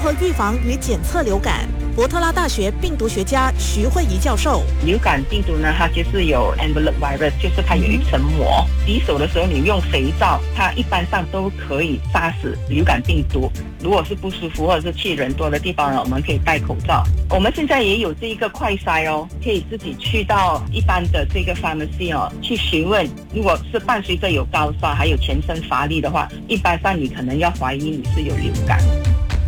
何预防与检测流感？伯特拉大学病毒学家徐慧仪教授， 流感病毒呢，它就是有 envelope virus， 就是它有一层膜。洗手的时候你用肥皂，它一般上都可以杀死流感病毒。如果是不舒服或者是去人多的地方呢，我们可以戴口罩。我们现在也有这一个快筛哦，可以自己去到一般的这个 pharmacy 哦，去询问。如果是伴随着有高烧还有全身乏力的话，一般上你可能要怀疑你是有流感。